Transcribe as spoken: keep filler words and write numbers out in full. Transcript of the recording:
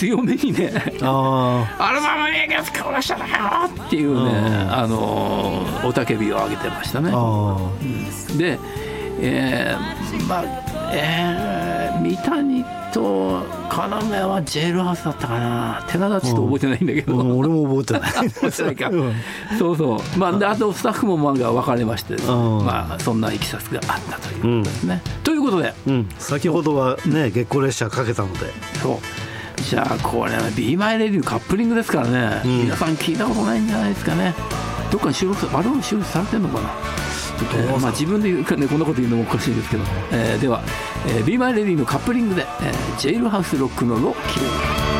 強めにねあアルバムに月殺しただよっていうね、あの雄たけびを上げてましたね。 あ、 うん、で、えー、まあ、えー、三谷と要はジェイルハウスだったかな。寺田ちょっと覚えてないんだけど、 うん、俺も覚えてない覚えてないか、うん、そうそう、まあ、であとスタッフもまあ分かれまして、ね、まあ、そんないきさつがあったということですね、うん、ということで、 うん、先ほどはね月光列車かけたので、 そうじゃあこれは Be My Lady カップリングですからね、うん、皆さん聞いたことないんじゃないですかね。どっかに収録あれも収録されてるのかな。えーまあ、自分で言うかね、こんなこと言うのもおかしいですけど、えー、では、えー、Be My Lady のカップリングで、えー、ジェイルハウスロックのロッキー。